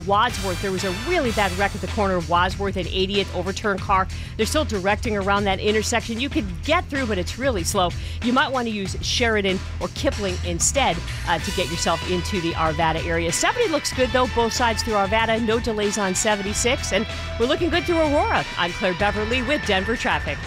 Wadsworth, there was a really bad wreck at the corner of Wadsworth and 80th, overturned car. They're still directing around that intersection. You could get through, but it's really slow. You might want to use Sheridan or Kipling instead to get yourself into the Arvada area. 70 looks good, though, both sides through Arvada. No delays on 76, and we're looking good through Aurora. I'm Claire Beverly with Denver Traffic.